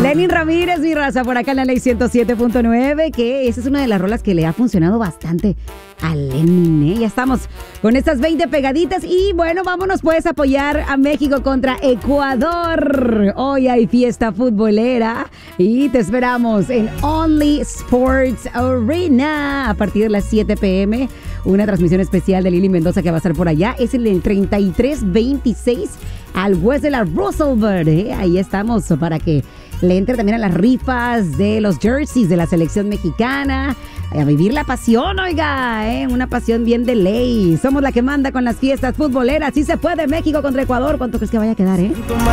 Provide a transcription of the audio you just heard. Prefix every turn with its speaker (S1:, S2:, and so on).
S1: Lenin Ramírez, mi raza, por acá en la Ley 107.9, que esa es una de las rolas que le ha funcionado bastante a Lenin, ¿eh? Ya estamos con estas 20 pegaditas y bueno, vámonos pues a apoyar a México contra Ecuador. Hoy hay fiesta futbolera y te esperamos en Only Sports Arena a partir de las 7 p.m. Una transmisión especial de Lili Mendoza que va a estar por allá. Es el del 3326 al West de la Roosevelt, ¿eh? Ahí estamos para que le entre también a las rifas de los jerseys de la selección mexicana. A vivir la pasión, oiga, una pasión bien de ley. Somos la que manda con las fiestas futboleras. Sí se puede, México contra Ecuador. ¿Cuánto crees que vaya a quedar,